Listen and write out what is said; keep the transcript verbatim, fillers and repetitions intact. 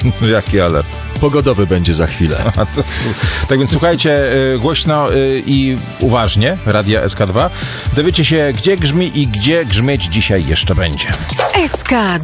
Jaki alert? Pogodowy będzie za chwilę. A to, tak więc słuchajcie y, głośno y, i uważnie Radia S K dwa. Dowiecie się, gdzie grzmi i gdzie grzmieć dzisiaj jeszcze będzie. S K